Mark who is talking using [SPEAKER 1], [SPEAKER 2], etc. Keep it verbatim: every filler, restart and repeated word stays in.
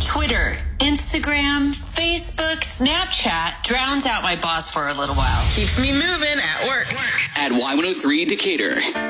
[SPEAKER 1] Twitter, Instagram, Facebook, Snapchat drowns out my boss for a little while.
[SPEAKER 2] Keeps me moving at work.
[SPEAKER 3] At Y one oh three Decatur.